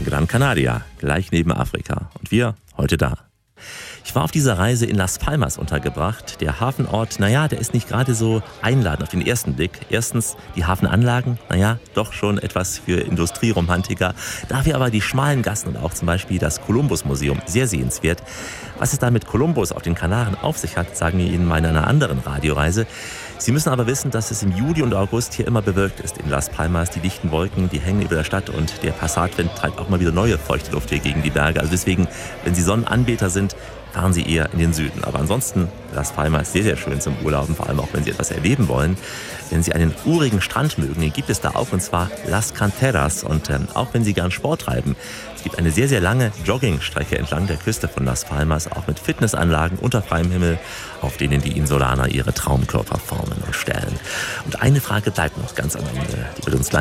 Gran Canaria, gleich neben Afrika. Und wir heute da. Ich war auf dieser Reise in Las Palmas untergebracht. Der Hafenort, der ist nicht gerade so einladend auf den ersten Blick. Erstens die Hafenanlagen, doch schon etwas für Industrieromantiker. Dafür aber die schmalen Gassen und auch zum Beispiel das Kolumbus-Museum sehr sehenswert. Was es da mit Kolumbus auf den Kanaren auf sich hat, sagen wir Ihnen mal in einer anderen Radioreise. Sie müssen aber wissen, dass es im Juli und August hier immer bewölkt ist in Las Palmas. Die dichten Wolken, die hängen über der Stadt und der Passatwind treibt auch mal wieder neue feuchte Luft hier gegen die Berge. Also deswegen, wenn Sie Sonnenanbeter sind, fahren Sie eher in den Süden. Aber ansonsten, Las Palmas sehr, sehr schön zum Urlauben, vor allem auch, wenn Sie etwas erleben wollen. Wenn Sie einen urigen Strand mögen, den gibt es da auch, und zwar Las Canteras. Und auch wenn Sie gern Sport treiben, es gibt eine sehr, sehr lange Joggingstrecke entlang der Küste von Las Palmas, auch mit Fitnessanlagen unter freiem Himmel, auf denen die Insulaner ihre Traumkörper formen und stellen. Und eine Frage bleibt noch ganz am Ende, die wird uns